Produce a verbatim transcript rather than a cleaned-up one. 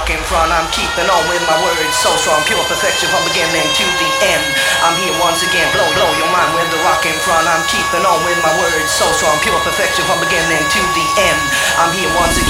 rock in front. I'm keeping on with my words, so strong, pure perfection from beginning to the end. I'm here once again, blow, blow your mind with the rock in front. I'm keeping on with my words, so strong, pure perfection from beginning to the end. I'm here once again.